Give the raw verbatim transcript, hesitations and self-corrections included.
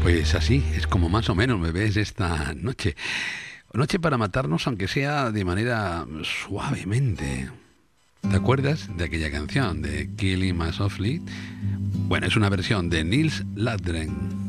Pues así es como más o menos me ves esta noche. Noche para matarnos, aunque sea de manera suavemente. ¿Te acuerdas de aquella canción de Killing Me Softly? Bueno, es una versión de Nils Landgren.